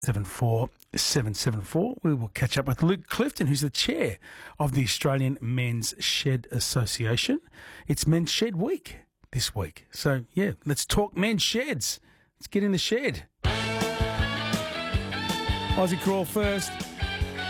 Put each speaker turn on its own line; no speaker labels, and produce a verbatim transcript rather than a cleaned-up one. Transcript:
seven four seven seven four. We will catch up with Luke Clifton, who's the chair of the Australian Men's Shed Association. It's Men's Shed Week this week. So, yeah, let's talk men's sheds. Let's get in the shed. Aussie Crawl first.